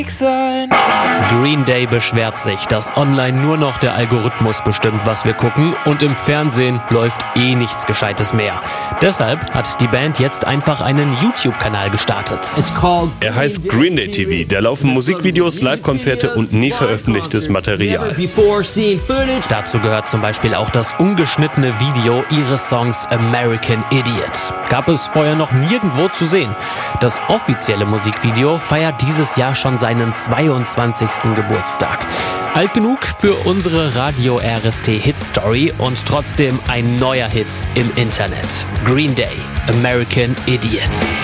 Green Day beschwert sich, dass online nur noch der Algorithmus bestimmt, was wir gucken, und im Fernsehen läuft nichts Gescheites mehr. Deshalb hat die Band jetzt einfach einen YouTube-Kanal gestartet. Er heißt Green Day TV. Da laufen Musikvideos, Live-Konzerte und nie veröffentlichtes Material. Dazu gehört zum Beispiel auch das ungeschnittene Video ihres Songs American Idiot. Gab es vorher noch nirgendwo zu sehen. Das offizielle Musikvideo feiert dieses Jahr schon seinen 22. Geburtstag. Alt genug für unsere Radio RST Hit Story und trotzdem ein neuer Hit im Internet. Green Day, American Idiot.